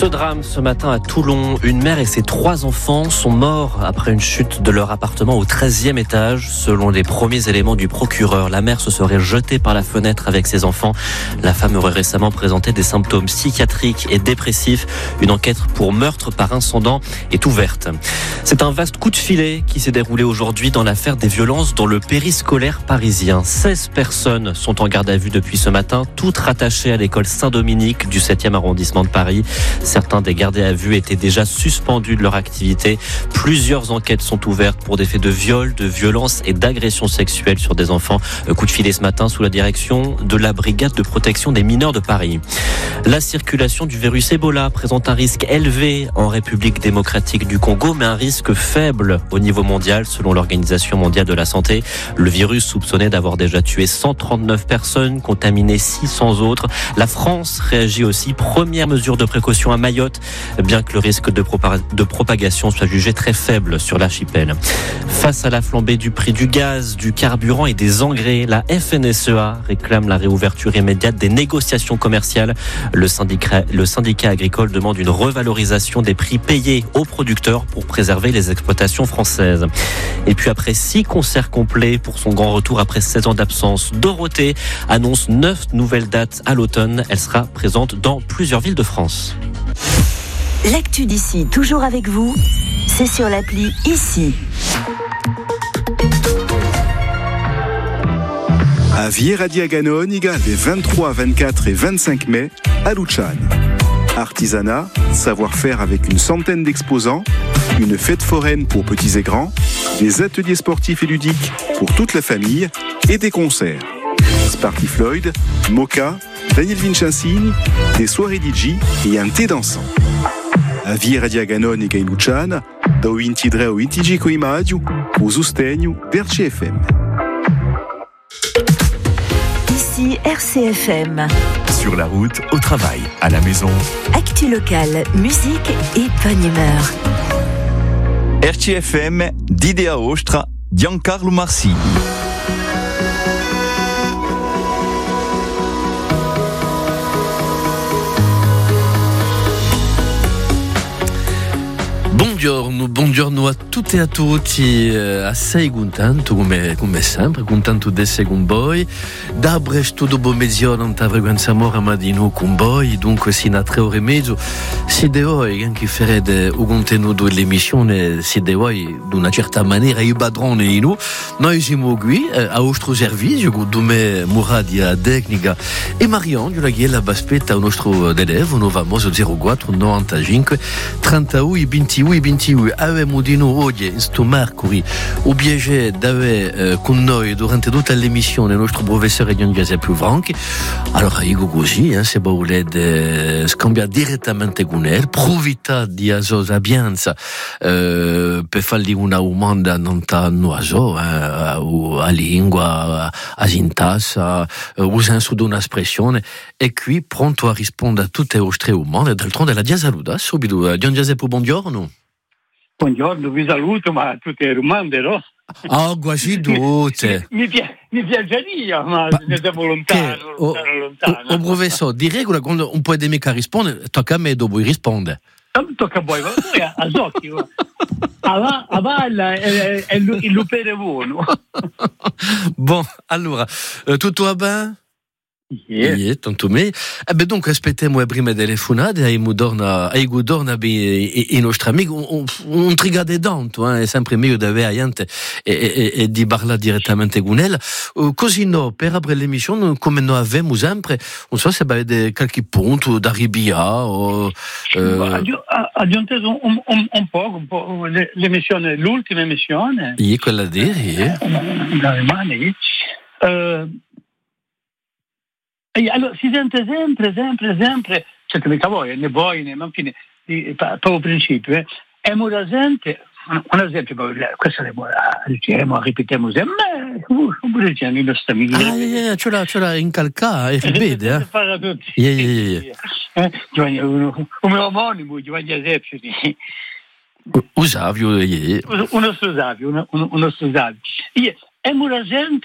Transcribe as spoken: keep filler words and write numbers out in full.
Ce drame ce matin à Toulon, une mère et ses trois enfants sont morts après une chute de leur appartement au treizième étage. Selon les premiers éléments du procureur, la mère se serait jetée par la fenêtre avec ses enfants. La femme aurait récemment présenté des symptômes psychiatriques et dépressifs. Une enquête pour meurtre par incendant est ouverte. C'est un vaste coup de filet qui s'est déroulé aujourd'hui dans l'affaire des violences dans le périscolaire parisien. seize personnes sont en garde à vue depuis ce matin, toutes rattachées à l'école Saint-Dominique du septième arrondissement de Paris. Certains des gardés à vue étaient déjà suspendus de leur activité. Plusieurs enquêtes sont ouvertes pour des faits de viol, de violence et d'agression sexuelle sur des enfants. Coup de filet ce matin sous la direction de la brigade de protection des mineurs de Paris. La circulation du virus Ebola présente un risque élevé en République démocratique du Congo, mais un risque faible au niveau mondial, selon l'Organisation mondiale de la santé. Le virus soupçonné d'avoir déjà tué cent trente-neuf personnes, contaminé six cents autres. La France réagit aussi. Première mesure de précaution à Mayotte, bien que le risque de, propag- de propagation soit jugé très faible sur l'archipel. Face à la flambée du prix du gaz, du carburant et des engrais, la F N S E A réclame la réouverture immédiate des négociations commerciales. Le syndicat, le syndicat agricole demande une revalorisation des prix payés aux producteurs pour préserver les exploitations françaises. Et puis après six concerts complets pour son grand retour après sept ans d'absence, Dorothée annonce neuf nouvelles dates à l'automne. Elle sera présente dans plusieurs villes de France. L'actu d'ici, toujours avec vous, c'est sur l'appli Ici. A Vierra di Aganonica, les vingt-trois, vingt-quatre et vingt-cinq mai, à Luciane. Artisanat, savoir-faire avec une centaine d'exposants, une fête foraine pour petits et grands, des ateliers sportifs et ludiques pour toute la famille et des concerts. Sparky Floyd, Mocha, Daniel Vincenzini, des soirées D J et un thé dansant. A Vierra di Aganonica in Luciana, da ventidue ao venticinque maggio, au Sostegno del C F M. Ici R C F M. Sur la route, au travail, à la maison. Actu locale, musique et bonne humeur. R C F M, d'Idea Ostra, Giancarlo Marsi. Buongiorno, buongiorno a tutte e a tutti, eh, assai contento come, come sempre, contento di essere con voi. Da Bresto dopo mezz'ora non frequenza mora Madino con voi, dunque sino a tre ore e mezzo. Se de voi anche farete il contenuto dell'emissione, se de voi di una certa maniera i padroni di noi, noi siamo qui eh, a vostro servizio con me Muradi a tecnica e Marion, che la aspetta il nostro telefono, famoso zero quattro novantacinque trentuno ventiuno ventiuno. Avevamo di noi oggi in sto Mercury il piacere di avere eh, con noi durante tutta l'emissione il nostro professore Gian Giuseppe Franchi. Allora io così, eh, se volete scambiare direttamente con lui, approfitta di sua sapienza eh, per fargli una domanda non tanto a so, eh, a lingua, a sintassi, al senso di un'espressione, e qui pronto a rispondere a tutte le vostre domande. D'altronde la dia saluta subito. Gian Giuseppe, buongiorno. Buongiorno, vi saluto, ma tutte le domande, no? Ah, quasi tutte. Mi, mi, mi piaceria, ma, ma ne siamo lontano, o, lontano, lontano. O, o professore, di regola, quando un po' di mica risponde, tocca a me dopo risponde. Non tocca a voi, ma voi a Zocchi, a, a Valla è, è il lupere buono. Bon, allora, tutto va bene? Yeah. Yeah, tanto me. Eh beh, donc aspettiamo le prime telefonate, ai Mudorna, ai Gudorna i, i nostri amici, un, un trigade tanto, eh, è sempre meglio di avere gente e, e, e di parlare direttamente con lei. Uh, così no, per aprire l'emissione, come noi abbiamo sempre, non so se avete qualche punto da ribiare o... Uh... Aggiunto un, un, un po', un po' l'emissione, l'ultima emissione. Sì, quella di ieri. Da rimane. Uh, E allora si sente sempre, sempre, sempre, certo mica voi, né voi, né, ma infine, proprio principio, eh, è molto gente, un esempio, questo lo diciamo, ripetiamo sempre, ma come diciamo i nostri amici? Ah, yeah, ce l'ha, ce l'ha incalcata, e vede, eh? Farà tutti. Yeah, yeah, yeah. Un mio omonimo, Giovanni Giuseppe, Usavio, yeah. Uno Usavio, uno Usavio. È molta gente